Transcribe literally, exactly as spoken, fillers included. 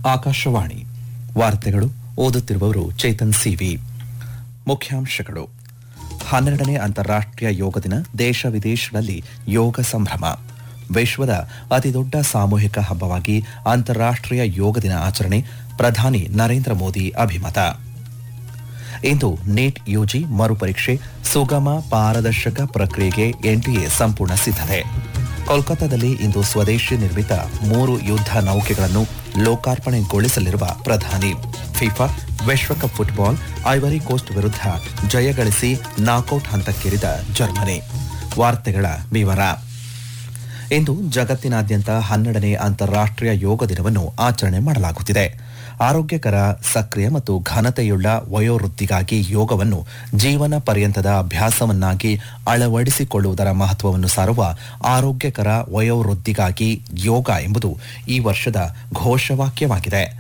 ಆಕಾಶವಾಣಿ ವಾರ್ತೆಗಳು ಓದುತ್ತಿರುವವರು ಚೇತನ್ ಸಿವಿ. ಮುಖ್ಯಾಂಶಗಳು: ಹನ್ನೆರಡನೇ ಅಂತಾರಾಷ್ಟ್ರೀಯ ಯೋಗ ದಿನ, ದೇಶ ವಿದೇಶಗಳಲ್ಲಿ ಯೋಗ ಸಂಭ್ರಮ. ವಿಶ್ವದ ಅತಿದೊಡ್ಡ ಸಾಮೂಹಿಕ ಹಬ್ಬವಾಗಿ ಅಂತಾರಾಷ್ಟ್ರೀಯ ಯೋಗ ದಿನ ಆಚರಣೆ, ಪ್ರಧಾನಿ ನರೇಂದ್ರ ಮೋದಿ ಅಭಿಮತ. ಇಂದು ನೀಟ್ ಯುಜಿ ಮರುಪರೀಕ್ಷೆ, ಸುಗಮ ಪಾರದರ್ಶಕ ಪ್ರಕ್ರಿಯೆಗೆ ಎನ್ಟಿಎ ಸಂಪೂರ್ಣ ಸಿದ್ಧತೆ. ಕೋಲ್ಕತ್ತಾದಲ್ಲಿ ಇಂದು ಸ್ವದೇಶಿ ನಿರ್ಮಿತ ಮೂರು ಯುದ್ಧ ನೌಕೆಗಳನ್ನು ಲೋಕಾರ್ಪಣೆಗೊಳಿಸಲಿರುವ ಪ್ರಧಾನಿ. ಫಿಫಾ ವಿಶ್ವಕಪ್ ಫುಟ್ಬಾಲ್, ಐವರಿ ಕೋಸ್ಟ್ ವಿರುದ್ಧ ಜಯಗಳಿಸಿ ನಾಕೌಟ್ ಹಂತಕ್ಕೇರಿದ ಜರ್ಮನಿ. ವಾರ್ತೆಗಳ ವಿವರ. ಇಂದು ಜಗತ್ತಿನಾದ್ಯಂತ ಹನ್ನೆರಡನೇ ಅಂತಾರಾಷ್ಟ್ರೀಯ ಯೋಗ ದಿನವನ್ನು ಆಚರಣೆ ಮಾಡಲಾಗುತ್ತಿದೆ. ಆರೋಗ್ಯಕರ, ಸಕ್ರಿಯ ಮತ್ತು ಘನತೆಯುಳ್ಳ ವಯೋವೃದ್ಧಿಗಾಗಿ ಯೋಗವನ್ನು ಜೀವನ ಪರ್ಯಂತದ ಅಭ್ಯಾಸವನ್ನಾಗಿ ಅಳವಡಿಸಿಕೊಳ್ಳುವುದರ ಮಹತ್ವವನ್ನು ಸಾರುವ ಆರೋಗ್ಯಕರ ವಯೋವೃದ್ಧಿಗಾಗಿ ಯೋಗ ಎಂಬುದು ಈ ವರ್ಷದ ಘೋಷವಾಕ್ಯವಾಗಿದೆ.